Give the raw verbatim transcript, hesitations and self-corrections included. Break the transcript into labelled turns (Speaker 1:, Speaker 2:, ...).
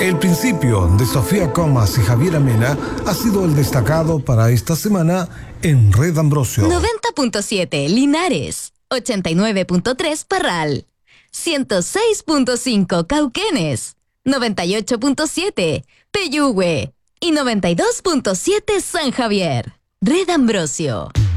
Speaker 1: El principio de Sofía Comas y Javier Amena ha sido el destacado para esta semana en Red Ambrosio.
Speaker 2: noventa punto siete Linares, ochenta y nueve punto tres Parral, ciento seis punto cinco Cauquenes, noventa y ocho punto siete Peyúgue y noventa y dos punto siete San Javier. Red Ambrosio.